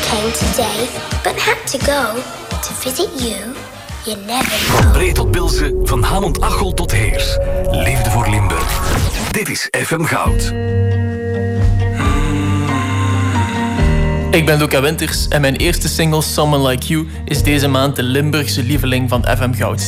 came today, but had to go to visit you. You never know. Van Bree tot Bilze, van Hamond-Achel tot Heers. Liefde voor Limburg. Dit is FM Goud. Ik ben Luca Winters en mijn eerste single Someone Like You is deze maand de Limburgse lieveling van FM Goud.